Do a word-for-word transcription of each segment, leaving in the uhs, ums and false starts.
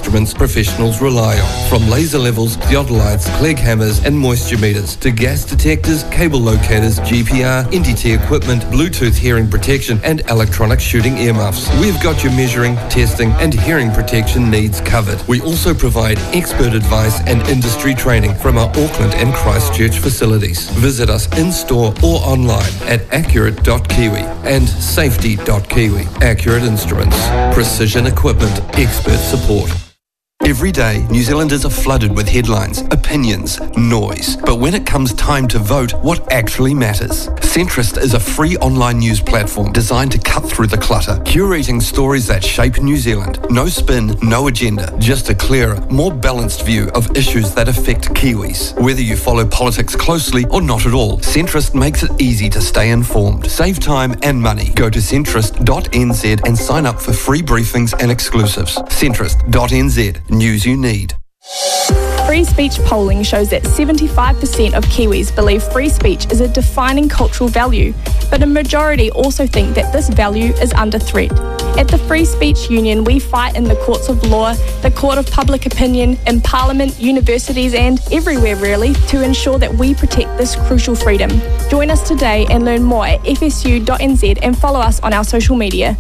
instruments professionals rely on. From laser levels, theodolites, Clegg hammers and moisture meters to gas detectors, cable locators, G P R, N D T equipment, Bluetooth hearing protection and electronic shooting earmuffs. We've got your measuring, testing and hearing protection needs covered. We also provide expert advice and industry training from our Auckland and Christchurch facilities. Visit us in-store or online at accurate dot kiwi and safety dot kiwi. Accurate Instruments. Precision equipment. Expert support. Every day, New Zealanders are flooded with headlines, opinions, noise. But when it comes time to vote, what actually matters? Centrist is a free online news platform designed to cut through the clutter, curating stories that shape New Zealand. No spin, no agenda, just a clearer, more balanced view of issues that affect Kiwis. Whether you follow politics closely or not at all, Centrist makes it easy to stay informed. Save time and money. Go to centrist dot n z and sign up for free briefings and exclusives. centrist dot n z. News you need. Free speech polling shows that seventy-five percent of Kiwis believe free speech is a defining cultural value, but a majority also think that this value is under threat. At the Free Speech Union, we fight in the courts of law, the court of public opinion, in Parliament, universities and everywhere really to ensure that we protect this crucial freedom. Join us today and learn more at f s u dot n z and follow us on our social media.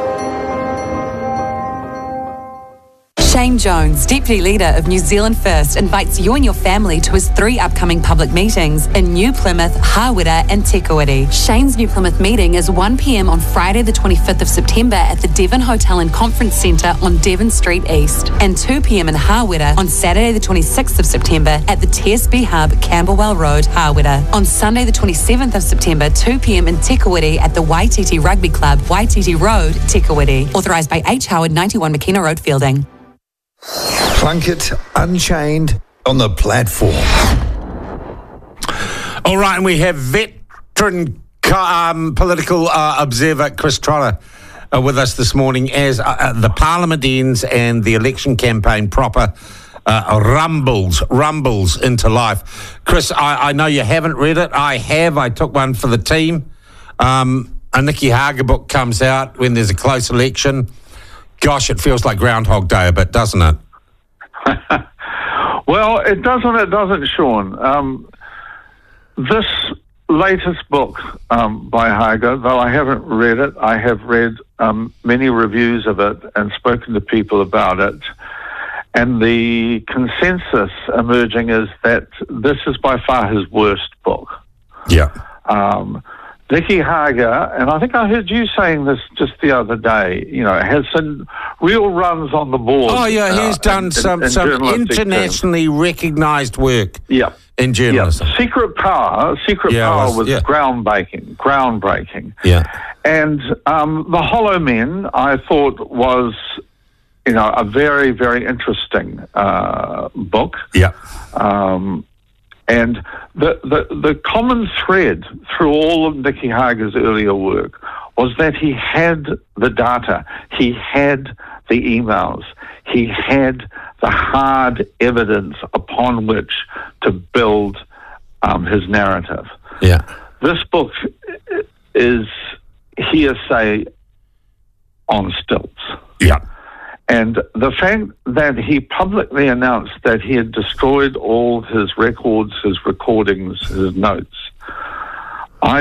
Shane Jones, Deputy Leader of New Zealand First, invites you and your family to his three upcoming public meetings in New Plymouth, Hawera and Tekawiti. Shane's New Plymouth meeting is one p m on Friday the twenty-fifth of September at the Devon Hotel and Conference Centre on Devon Street East, and two p m in Hawera on Saturday the twenty-sixth of September at the T S B Hub, Camberwell Road, Hawera. On Sunday the twenty-seventh of September, two p m in Tekawiti at the Waititi Rugby Club, Waititi Road, Tekawiti. Authorised by H. Howard, ninety-one Makina Road, Fielding. Plunkett Unchained on the platform. All right, and we have veteran um, political uh, observer Chris Trotter uh, with us this morning as uh, uh, the Parliament ends and the election campaign proper uh, rumbles, rumbles into life. Chris, I, I know you haven't read it. I have. I took one for the team. Um, a Nicky Hager book comes out when there's a close election. Gosh, it feels like Groundhog Day a bit, doesn't it? Well, it doesn't, it doesn't, Sean. Um, this latest book um, by Hager, though I haven't read it, I have read um, many reviews of it and spoken to people about it. And the consensus emerging is that this is by far his worst book. Yeah. Um, Nicky Hager, and I think I heard you saying this just the other day, you know, has some real runs on the board. Oh, yeah, he's uh, done in, some, in some internationally terms. recognised work yeah. in journalism. Yeah. Secret Power, Secret yeah, Power was, was yeah. groundbreaking, groundbreaking. Yeah. And um, The Hollow Men, I thought, was, you know, a very, very interesting uh, book. Yeah. Um And the, the, the common thread through all of Nicky Hager's earlier work was that he had the data, he had the emails, he had the hard evidence upon which to build um, his narrative. Yeah. This book is hearsay on stilts. Yeah. And the fact that he publicly announced that he had destroyed all his records, his recordings, his notes, I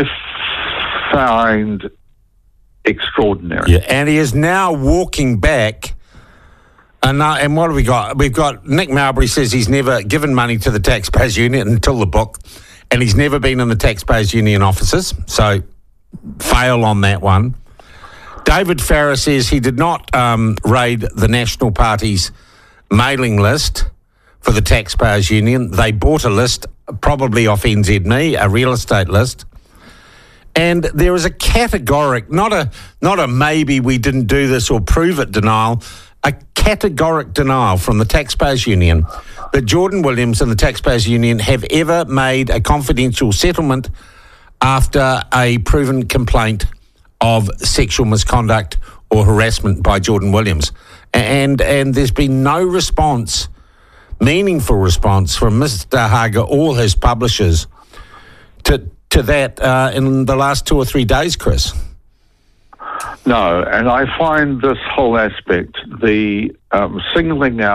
find extraordinary. Yeah, and he is now walking back. And, uh, and what have we got? We've got Nick Marbury says he's never given money to the Taxpayers Union until the book, and he's never been in the Taxpayers Union offices, so fail on that one. David Farrer says he did not um, raid the National Party's mailing list for the Taxpayers Union. They bought a list, probably off N Z M E, a real estate list. And there is a categoric, not a not a maybe we didn't do this or prove it denial, a categoric denial from the Taxpayers Union that Jordan Williams and the Taxpayers Union have ever made a confidential settlement after a proven complaint of sexual misconduct or harassment by Jordan Williams. And and there's been no response, meaningful response from Mister Hager or his publishers to to that uh, in the last two or three days, Chris. No, and I find this whole aspect, the um, singling out